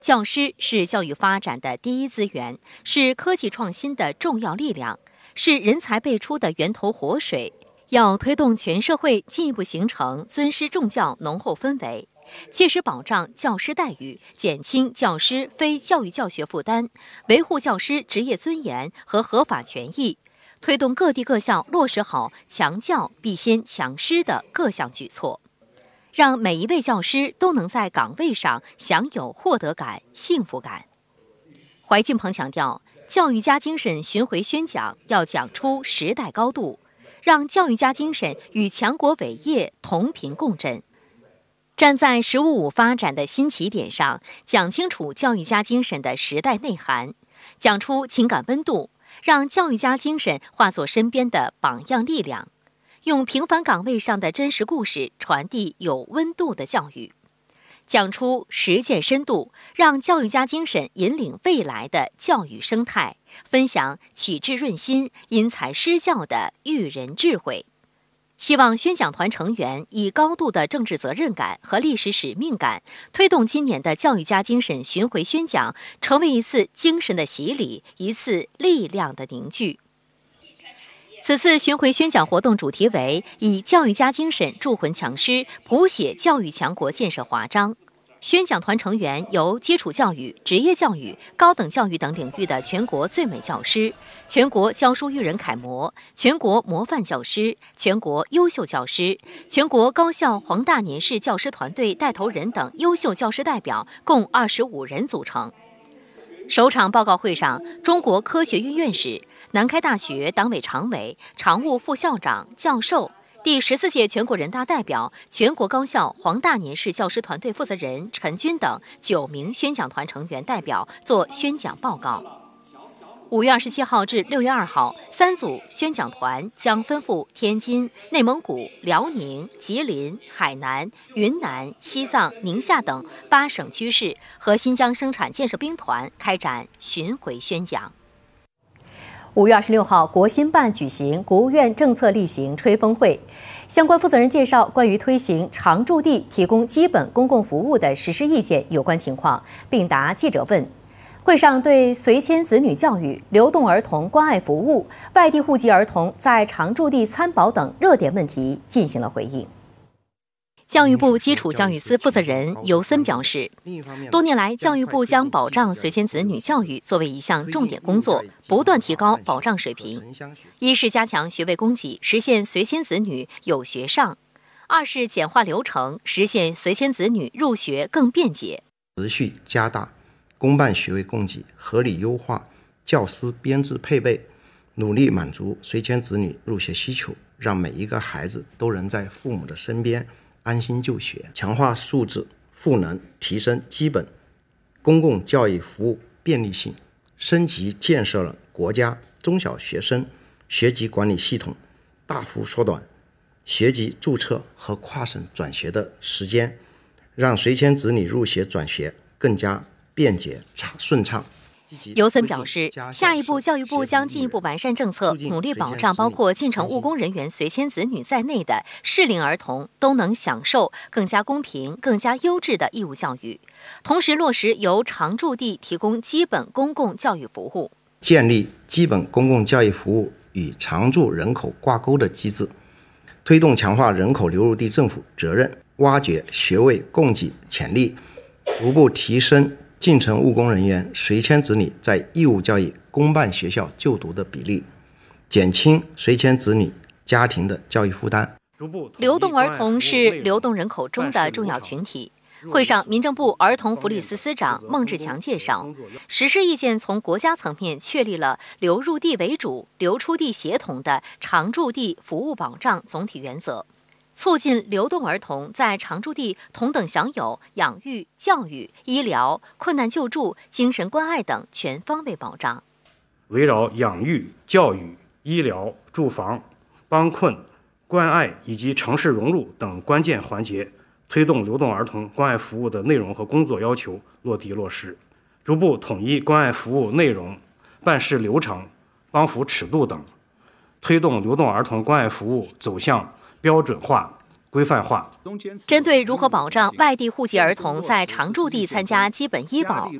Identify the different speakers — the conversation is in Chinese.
Speaker 1: 教师是教育发展的第一资源，是科技创新的重要力量，是人才辈出的源头活水。要推动全社会进一步形成尊师重教浓厚氛围，切实保障教师待遇，减轻教师非教育教学负担，维护教师职业尊严和合法权益，推动各地各校落实好强教必先强师的各项举措，让每一位教师都能在岗位上享有获得感、幸福感。怀进鹏强调，教育家精神巡回宣讲要讲出时代高度，让教育家精神与强国伟业同频共振，站在“十五五”发展的新起点上，讲清楚教育家精神的时代内涵，讲出情感温度，让教育家精神化作身边的榜样力量，用平凡岗位上的真实故事传递有温度的教育，讲出实践深度，让教育家精神引领未来的教育生态，分享启智润心、因材施教的育人智慧。希望宣讲团成员以高度的政治责任感和历史使命感，推动今年的教育家精神巡回宣讲成为一次精神的洗礼，一次力量的凝聚。此次巡回宣讲活动主题为以教育家精神铸魂强师，谱写教育强国建设华章。宣讲团成员由基础教育、职业教育、高等教育等领域的全国最美教师、全国教书育人楷模、全国模范教师、全国优秀教师、全国高校黄大年市教师团队带头人等优秀教师代表共25人组成。首场报告会上，中国科学院院士、南开大学党委常委、常务副校长、教授、第14届全国人大代表、全国高校黄大年市教师团队负责人陈军等9名宣讲团成员代表作宣讲报告。5月27号至6月2号，3组宣讲团将分赴天津、内蒙古、辽宁、吉林、海南、云南、西藏、宁夏等8省区市和新疆生产建设兵团开展巡回宣讲。5月26号，国新办举行国务院政策例行吹风会，相关负责人介绍关于推行常住地提供基本公共服务的实施意见有关情况，并答记者问。会上对随迁子女教育、流动儿童关爱服务、外地户籍儿童在常住地参保等热点问题进行了回应。教育部基础教育司负责人尤森表示，多年来，教育部将保障随迁子女教育作为一项重点工作，不断提高保障水平。一是加强学位供给，实现随迁子女有学上；二是简化流程，实现随迁子女入学更便捷。
Speaker 2: 持续加大公办学位供给，合理优化教师编制配备，努力满足随迁子女入学需求，让每一个孩子都能在父母的身边安心就学，强化素质赋能，提升基本公共教育服务便利性，升级建设了国家中小学生学籍管理系统，大幅缩短学籍注册和跨省转学的时间，让随迁子女入学转学更加便捷顺畅。
Speaker 1: 尤森表示，下一步教育部将进一步完善政策，努力保障包括进城务工人员随迁子女在内的适龄儿童都能享受更加公平、更加优质的义务教育，同时落实由常住地提供基本公共教育服务，
Speaker 2: 建立基本公共教育服务与常住人口挂钩的机制，推动强化人口流入地政府责任，挖掘学位供给潜力，逐步提升进城务工人员随迁子女在义务教育公办学校就读的比例，减轻随迁子女家庭的教育负担。
Speaker 1: 流动儿童是流动人口中的重要群体。会上，民政部儿童福利司司长孟志强介绍，实施意见从国家层面确立了流入地为主、流出地协同的常住地服务保障总体原则，促进流动儿童在常住地同等享有养育、教育、医疗、困难救助、精神关爱等全方位保障。
Speaker 3: 围绕养育、教育、医疗、住房、帮困、关爱以及城市融入等关键环节，推动流动儿童关爱服务的内容和工作要求落地落实，逐步统一关爱服务内容、办事流程、帮扶尺度等，推动流动儿童关爱服务走向标准化、 规范化。
Speaker 1: 针对如何保障外地户籍儿童在常住地参加基本医保，